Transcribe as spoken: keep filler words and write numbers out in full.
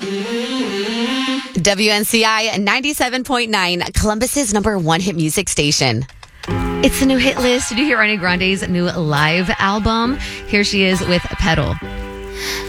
W N C I ninety-seven point nine, Columbus's number one hit music station. It's the new hit list. Did you hear Ariana Grande's new live album? Here she is with Pedal.